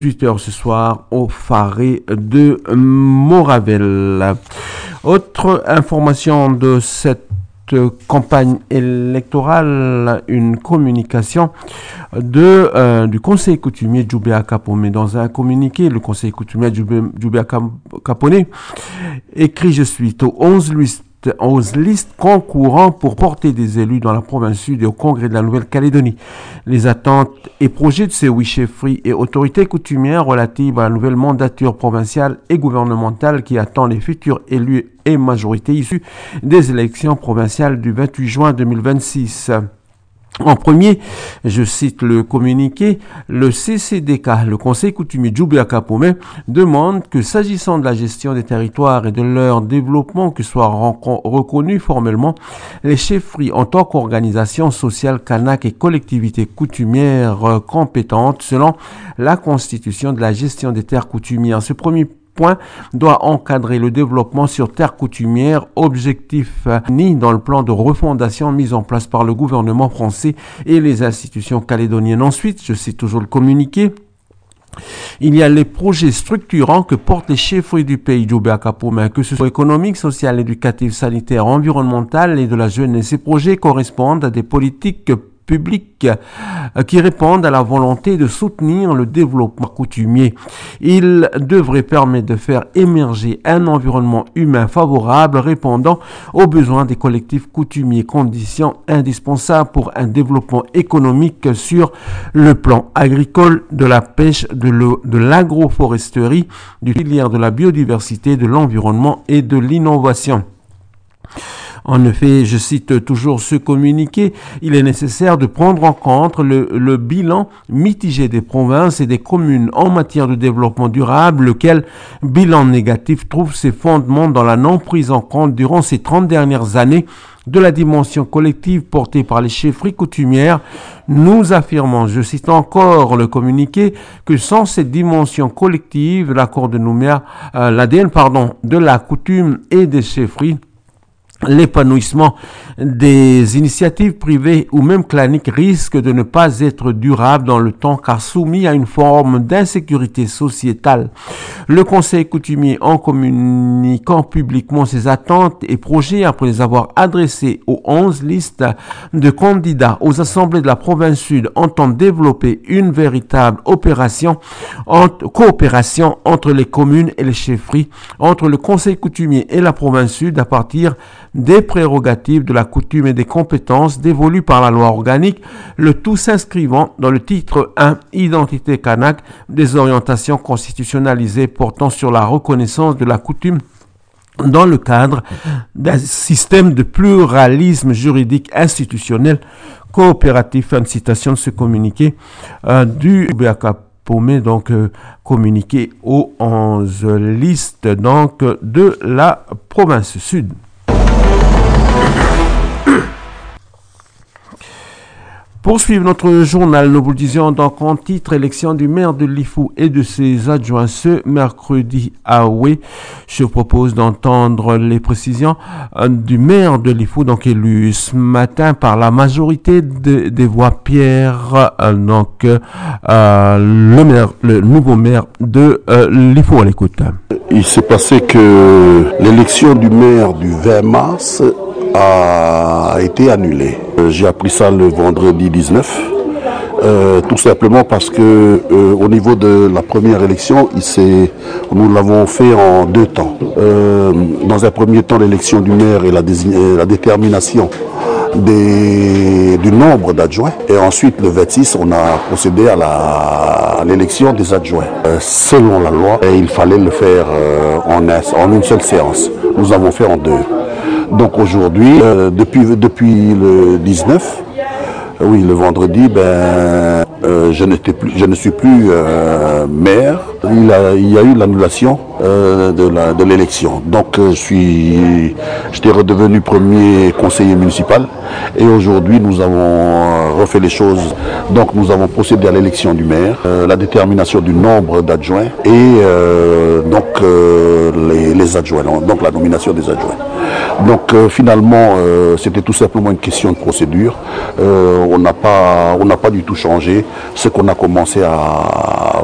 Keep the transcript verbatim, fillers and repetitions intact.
huit heures ce soir au Faré de Moravelle. Autre information de cette campagne électorale, une communication de, euh, du conseil coutumier Djoubéa Kapomé. Dans un communiqué, le conseil coutumier Djoubéa Kapomé écrit, je suis aux onze listes onze listes concourant pour porter des élus dans la province sud et au congrès de la Nouvelle-Calédonie. Les attentes et projets de ces huit chefferies et autorités coutumières relatives à la nouvelle mandature provinciale et gouvernementale qui attend les futurs élus et majorités issus des élections provinciales du vingt-huit juin deux mille vingt-six. En premier, je cite le communiqué, le C C D K, le Conseil coutumier Djoubéa Kapomé, demande que s'agissant de la gestion des territoires et de leur développement, que soient reconnus formellement les chefferies en tant qu'organisation sociale kanak et collectivités coutumières compétentes selon la constitution de la gestion des terres coutumières. Ce premier point doit encadrer le développement sur terre coutumière, objectif ni dans le plan de refondation mis en place par le gouvernement français et les institutions calédoniennes. Ensuite, je cite toujours le communiqué, il y a les projets structurants que portent les chefferies du pays Djoubéa Kapomé, que ce soit économique, social, éducatif, sanitaire, environnemental et de la jeunesse. Ces projets correspondent à des politiques publics qui répondent à la volonté de soutenir le développement coutumier. Il devrait permettre de faire émerger un environnement humain favorable répondant aux besoins des collectifs coutumiers, condition indispensable pour un développement économique sur le plan agricole, de la pêche, de l'agroforesterie, du filière de la biodiversité, de l'environnement et de l'innovation. En effet, je cite toujours ce communiqué, il est nécessaire de prendre en compte le, le bilan mitigé des provinces et des communes en matière de développement durable, lequel bilan négatif trouve ses fondements dans la non prise en compte durant ces trente dernières années de la dimension collective portée par les chefferies coutumières. Nous affirmons, je cite encore le communiqué, que sans cette dimension collective, l'accord de Nouméa, euh, l'A D N, pardon, de la coutume et des chefferies, l'épanouissement des initiatives privées ou même claniques risque de ne pas être durable dans le temps car soumis à une forme d'insécurité sociétale. Le Conseil coutumier, en communiquant publiquement ses attentes et projets après les avoir adressés aux onze listes de candidats aux assemblées de la province sud, entend développer une véritable opération, entre, coopération entre les communes et les chefferies, entre le Conseil coutumier et la province sud à partir des prérogatives de la coutume et des compétences dévolues par la loi organique, le tout s'inscrivant dans le titre un, Identité kanak, des orientations constitutionnalisées portant sur la reconnaissance de la coutume dans le cadre d'un système de pluralisme juridique institutionnel coopératif. Fin de citation de ce communiqué euh, du Djoubéa Kapomé, donc euh, communiqué aux onze listes donc de la province sud. Poursuivre notre journal, nous vous le disions donc en titre, élection du maire de Lifou et de ses adjoints ce mercredi à Oué. Je propose d'entendre les précisions du maire de Lifou, donc élu ce matin par la majorité de, des voix Pierre, euh, donc euh, le maire, le nouveau maire de euh, Lifou. À l'écoute. Il s'est passé que l'élection du maire du vingt mars a été annulée. J'ai appris ça le vendredi dix-neuf, euh, tout simplement parce que euh, au niveau de la première élection, il s'est, nous l'avons fait en deux temps. Euh, dans un premier temps, l'élection du maire et la, désign- la détermination des, du nombre d'adjoints. Et ensuite, le vingt-six, on a procédé à, la, à l'élection des adjoints. Euh, selon la loi, et il fallait le faire euh, en, un, en une seule séance. Nous avons fait en deux. Donc aujourd'hui, euh, depuis, depuis le dix-neuf, euh, oui, le vendredi, ben, euh, je, n'étais plus, je ne suis plus euh, maire. Il, a, il y a eu l'annulation euh, de, la, de l'élection. Donc euh, je suis, j'étais redevenu premier conseiller municipal et aujourd'hui nous avons refait les choses. Donc nous avons procédé à l'élection du maire, euh, la détermination du nombre d'adjoints et euh, donc euh, les, les adjoints, donc la nomination des adjoints. Donc euh, finalement, euh, c'était tout simplement une question de procédure. Euh, on n'a pas, on n'a pas du tout changé ce qu'on a commencé à